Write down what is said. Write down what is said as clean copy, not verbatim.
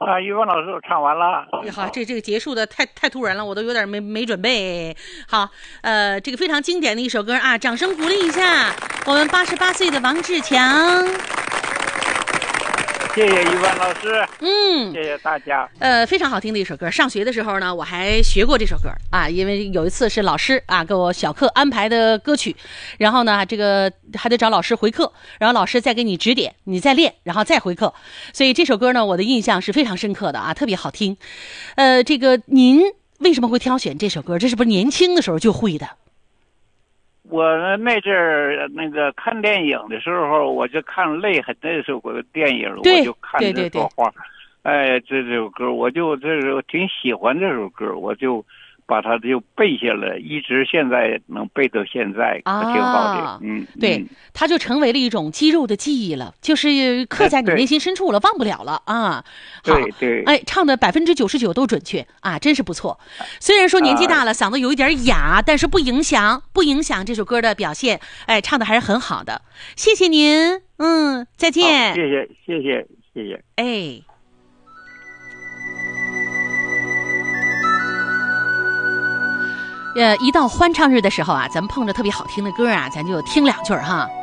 啊，语文老师唱完了。 好，这个结束的太突然了，我都有点没准备。好，这个非常经典的一首歌啊，掌声鼓励一下我们88岁的王志强。 谢谢语文老师，谢谢大家。 非常好听的一首歌。上学的时候呢，我还学过这首歌啊，因为有一次是老师啊给我小课安排的歌曲，然后呢，这个还得找老师回课，然后老师再给你指点，你再练，然后再回课。所以这首歌呢，我的印象是非常深刻的啊，特别好听。这个您为什么会挑选这首歌？这是不是年轻的时候就会的？ 我那阵儿那个看电影的时候，我就看泪痕那首电影，我就看这朵花。哎，这首歌我就这时候挺喜欢这首歌，我就把它就背下来，一直现在能背到现在，挺好的。 对，它就成为了一种肌肉的记忆了，就是刻在你内心深处了，忘不了了啊。 对， 哎，唱的99%都准确啊，真是不错。虽然说年纪大了，嗓子有一点哑，但是不影响这首歌的表现。哎，唱的还是很好的。谢谢您，再见。 谢谢。 哎。一到欢唱日的时候啊，咱们碰着特别好听的歌啊，咱就听两句哈。